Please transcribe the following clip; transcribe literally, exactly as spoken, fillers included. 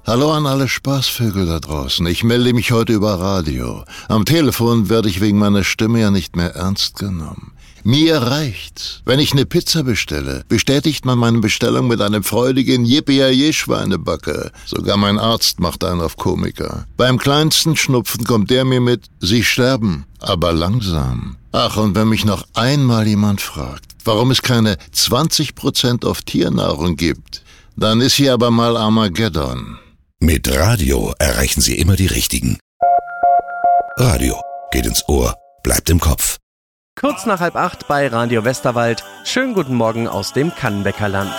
Hallo an alle Spaßvögel da draußen. Ich melde mich heute über Radio. Am Telefon werde ich wegen meiner Stimme ja nicht mehr ernst genommen. Mir reicht's. Wenn ich eine Pizza bestelle, bestätigt man meine Bestellung mit einem freudigen Yippie-Schweinebacke. Sogar mein Arzt macht einen auf Komiker. Beim kleinsten Schnupfen kommt der mir mit, Sie sterben, aber langsam. Ach, und wenn mich noch einmal jemand fragt, warum es keine zwanzig Prozent auf Tiernahrung gibt, dann ist hier aber mal Armageddon. Mit Radio erreichen Sie immer die Richtigen. Radio geht ins Ohr, bleibt im Kopf. Kurz nach halb acht bei Radio Westerwald. Schönen guten Morgen aus dem Kannenbäckerland.